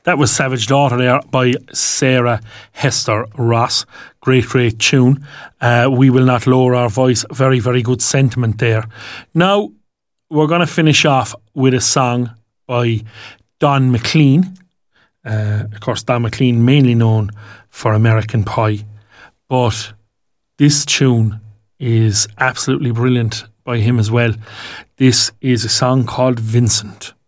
That was Savage Daughter there by Sarah Hester Ross. Great, great tune. We Will Not Lower Our Voice. Very, very good sentiment there. Now, we're going to finish off with a song by Don McLean. Of course, Don McLean, mainly known for American Pie. But this tune is absolutely brilliant by him as well. This is a song called Vincent.